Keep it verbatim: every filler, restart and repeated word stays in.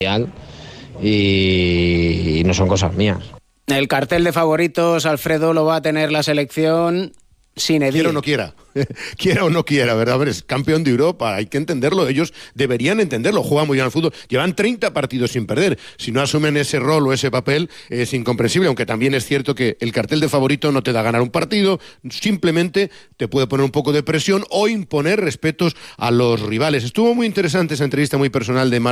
y no son cosas mías. El cartel de favoritos, Alfredo, lo va a tener la selección sin Edil. Quiera o no quiera, quiera o no quiera, ¿verdad? A ver, es campeón de Europa, hay que entenderlo, ellos deberían entenderlo, juegan muy bien al fútbol, llevan treinta partidos sin perder, si no asumen ese rol o ese papel es incomprensible, aunque también es cierto que el cartel de favorito no te da ganar un partido, simplemente te puede poner un poco de presión o imponer respetos a los rivales. Estuvo muy interesante esa entrevista muy personal de Mar